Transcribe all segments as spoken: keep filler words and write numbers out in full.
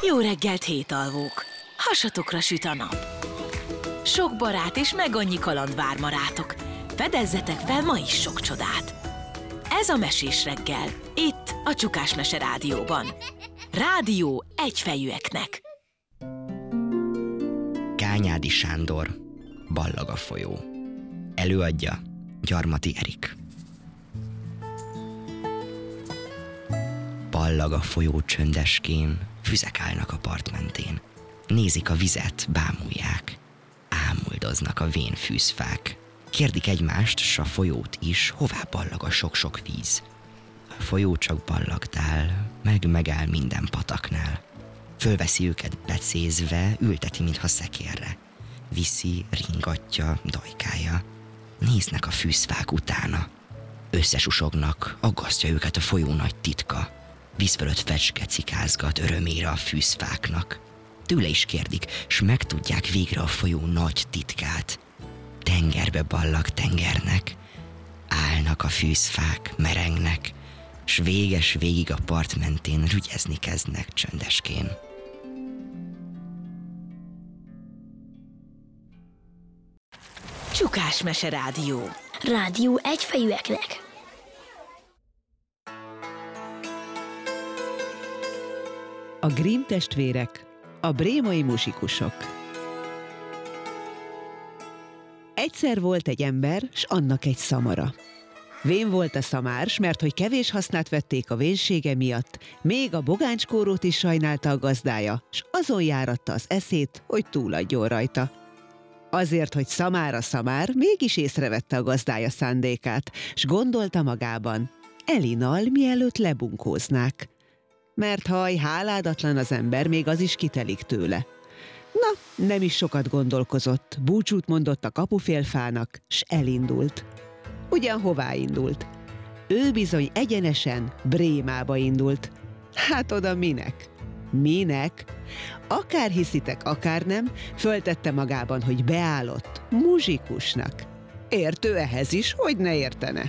Jó reggelt, hétalvók! Hasatokra süt a nap. Sok barát és meg annyi kaland vár ma rátok. Fedezzetek fel ma is sok csodát. Ez a Mesés reggel, itt a Csukás Mese Rádióban. Rádió egyfejűeknek. Kányádi Sándor, Ballag a folyó. Előadja Gyarmati Erik. Ballag a folyó csöndeskén, füzek állnak a part mentén. Nézik a vizet, bámulják. Ámuldoznak a vén fűzfák. Kérdik egymást, s a folyót is, hová ballag a sok-sok víz. A folyó csak ballagdál, meg megáll minden pataknál. Fölveszi őket becézve, ülteti, mintha szekérre. Viszi, ringatja, dajkálja. Néznek a fűzfák utána. Összesusognak, aggasztja őket a folyó nagy titka. Víz fölött fecske cikázgat örömére a fűzfáknak. Tőle is kérdik, s megtudják végre a folyó nagy titkát. Tengerbe ballag tengernek, állnak a fűzfák, merengnek, s véges végig a part mentén rügyezni kezdnek csöndeskén. Csukás Mese Rádió. Rádió egyfejűeknek. A Grimm testvérek, a brémai muzsikusok. Egyszer volt egy ember, s annak egy szamara. Vén volt a szamár, s mert hogy kevés hasznát vették a vénsége miatt, még a bogánckórót is sajnálta a gazdája, s azon járatta az eszét, hogy túladjon rajta. Azért, hogy szamár a szamár, mégis észrevette a gazdája szándékát, s gondolta magában, elinal, mielőtt lebunkóznák. Mert haj, háládatlan az ember, még az is kitelik tőle. Na, nem is sokat gondolkozott, búcsút mondott a kapufélfának, s elindult. Ugyan hová indult? Ő bizony egyenesen Brémába indult. Hát oda minek? Minek? Akár hiszitek, akár nem, föltette magában, hogy beállott muzsikusnak. Értő ehhez is, hogy ne értene.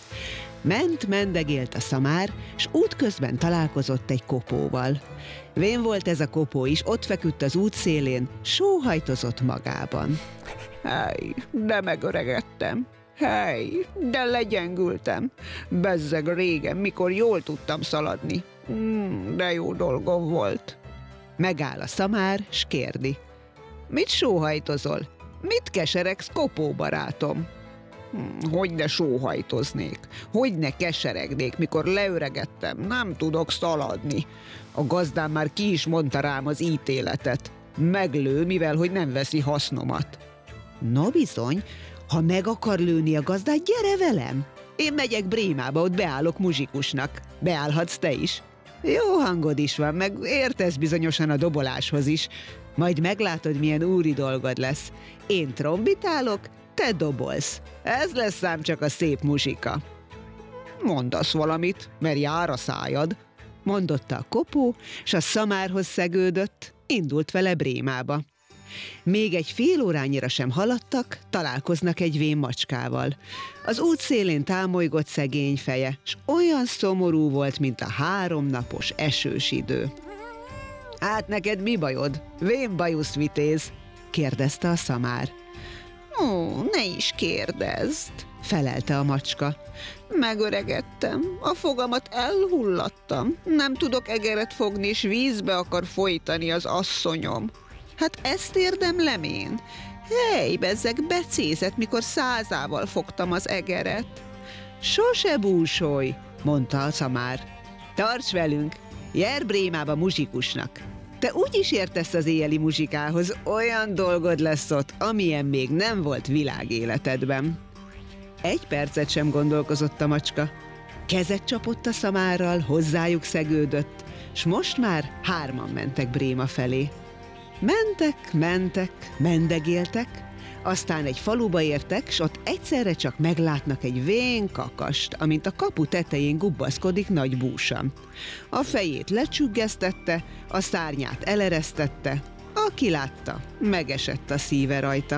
Ment, mendegélt a szamár, s útközben találkozott egy kopóval. Vén volt ez a kopó is, ott feküdt az út szélén, sóhajtozott magában. Hely, de megöregedtem. Hely, de legyengültem. Bezzeg régen, mikor jól tudtam szaladni. Mm, de jó dolgom volt. Megáll a szamár, s kérdi. Mit sóhajtozol? Mit keseregsz, kopó barátom? Hm, hogy ne sóhajtoznék, hogy ne keseregnék, mikor leöregedtem, nem tudok szaladni. A gazdám már ki is mondta rám az ítéletet. Meglő, mivel hogy nem veszi hasznomat. No bizony, ha meg akar lőni a gazdát, gyere velem. Én megyek Brémába, ott beállok muzsikusnak. Beállhatsz te is. Jó hangod is van, meg értesz bizonyosan a doboláshoz is. Majd meglátod, milyen úri dolgod lesz. Én trombitálok, te dobolsz. Ez lesz ám csak a szép muzsika. Mondasz valamit, mert jár a szájad, mondotta a kopó, s a szamárhoz szegődött, indult vele Brémába. Még egy fél órányira sem haladtak, találkoznak egy vén macskával. Az út szélén támolygott szegény feje, s olyan szomorú volt, mint a háromnapos esős idő. Hát neked mi bajod? Vén bajusz vitéz? Kérdezte a szamár. Ó, ne is kérdezd, felelte a macska. Megöregedtem, a fogamat elhullattam, nem tudok egeret fogni, és vízbe akar folytani az asszonyom. Hát ezt érdemlem én. Hely, bezzeg becézett, mikor százával fogtam az egeret. Sose búsolj, mondta a szamár. Tarts velünk, jár Brémába muzsikusnak. Te úgy is értesz az éjjeli muzsikához, olyan dolgod lesz ott, amilyen még nem volt világéletedben. Egy percet sem gondolkozott a macska. Kezet csapott a szamárral, hozzájuk szegődött, s most már hárman mentek Bréma felé. Mentek, mentek, mendegéltek, aztán egy faluba értek, s ott egyszerre csak meglátnak egy vén kakast, amint a kapu tetején gubbaszkodik nagy búsa. A fejét lecsüggesztette, a szárnyát eleresztette, aki látta, megesett a szíve rajta.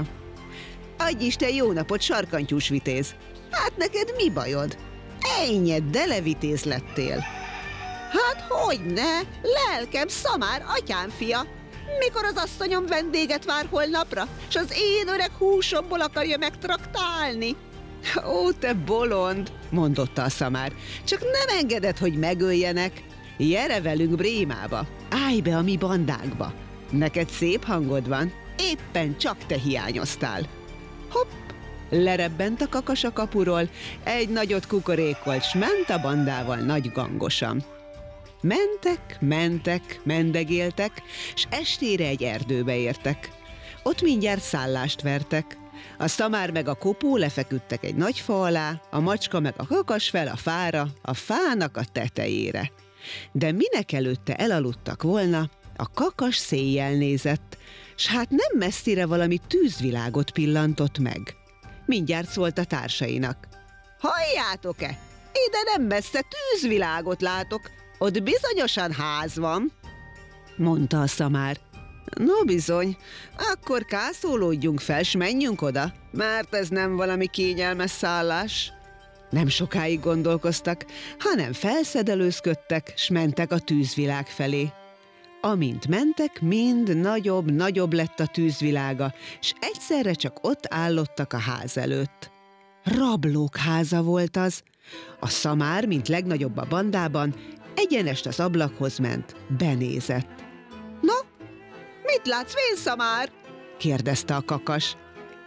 Adj Isten jó napot, sarkantyús vitéz! Hát neked mi bajod? Ejnyed, de levitéz lettél! Hát hogyne, lelkem Szamár, atyám fia. Mikor az asszonyom vendéget vár holnapra, s az én öreg húsomból akarja megtraktálni? Ó, te bolond, mondotta a Szamár, csak nem engeded, hogy megöljenek. Gyere velünk Brémába, állj be a mi bandánkba. Neked szép hangod van, éppen csak te hiányoztál. Hopp, lerebbent a kakas a kapuról, egy nagyot kukorékolt, s ment a bandával nagy gangosan. Mentek, mentek, mendegéltek, s estére egy erdőbe értek. Ott mindjárt szállást vertek. A Szamár meg a kopó lefeküdtek egy nagy fa alá, a macska meg a kakas fel a fára, a fának a tetejére. De minek előtte elaludtak volna, a kakas széjjel nézett, s hát nem messzire valami tűzvilágot pillantott meg. Mindjárt szólt a társainak. Halljátok-e? Ide nem messze tűzvilágot látok, ott bizonyosan ház van, mondta a Szamár. No bizony, akkor kászolódjunk fel, s menjünk oda, mert ez nem valami kényelmes szállás. Nem sokáig gondolkoztak, hanem felszedelőzködtek, s mentek a tűzvilág felé. Amint mentek, mind nagyobb-nagyobb lett a tűzvilága, s egyszerre csak ott állottak a ház előtt. Rablók háza volt az. A Szamár, mint legnagyobb a bandában, egyenest az ablakhoz ment, benézett. No, mit látsz, vén Szamár? kérdezte a kakas.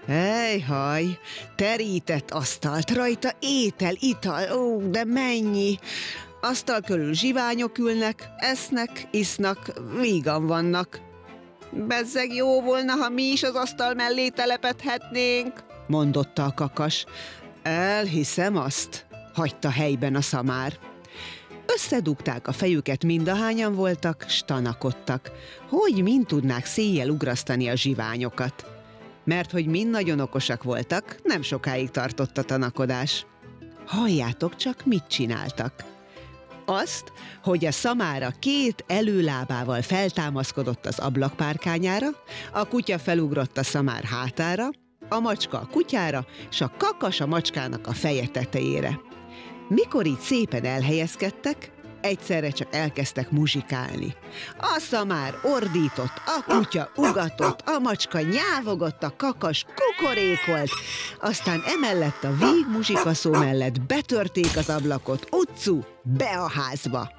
Ejhaj, terített asztalt, rajta étel, ital, ó, de mennyi! Asztal körül zsiványok ülnek, esznek, isznak, vígan vannak. Bezzeg jó volna, ha mi is az asztal mellé telepedhetnénk, mondotta a kakas. Elhiszem azt, hagyta helyben a Szamár. Összedugták a fejüket, mindahányan voltak, s tanakodtak, hogy mind tudnák széjjel ugrasztani a zsiványokat. Mert hogy mind nagyon okosak voltak, nem sokáig tartott a tanakodás. Halljátok csak, mit csináltak. Azt, hogy a Szamár a két előlábával feltámaszkodott az ablakpárkányára, a kutya felugrott a Szamár hátára, a macska a kutyára, s a kakas a macskának a feje tetejére. Mikor így szépen elhelyezkedtek, egyszerre csak elkezdtek muzsikálni. A Szamár ordított, a kutya ugatott, a macska nyávogott, a kakas kukorékolt, aztán emellett a végmuzsikaszó mellett betörték az ablakot, utcu, be a házba.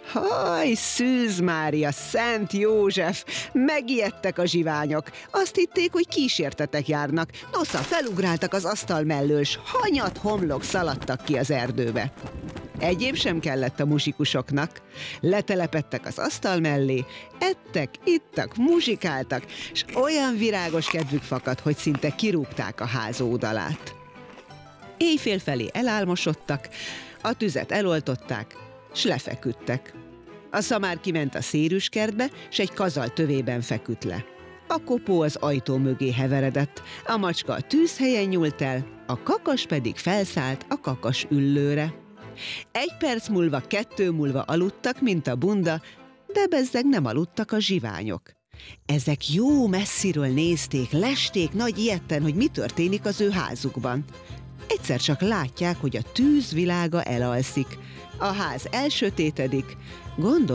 Haj, Szűz Mária, Szent József, megijedtek a zsiványok. Azt hitték, hogy kísértetek járnak. Nosza, felugráltak az asztal mellől, s hanyat homlok szaladtak ki az erdőbe. Egyéb sem kellett a muzsikusoknak. Letelepedtek az asztal mellé, ettek, ittak, muzsikáltak, s olyan virágos kedvük fakadt, hogy szinte kirúgták a ház ódalát. Éjfél felé elálmosodtak, a tüzet eloltották, s lefeküdtek. A Szamár kiment a szérűskertbe, s egy kazal tövében feküdt le. A kopó az ajtó mögé heveredett, a macska a tűzhelyen nyúlt el, a kakas pedig felszállt a kakas üllőre. Egy perc múlva, kettő múlva aludtak, mint a bunda, de bezzeg nem aludtak a zsiványok. Ezek jó messziről nézték, lesték nagy ijedten, hogy mi történik az ő házukban. Egyszer csak látják, hogy a tűz világa elalszik, a ház elsötétedik, gondol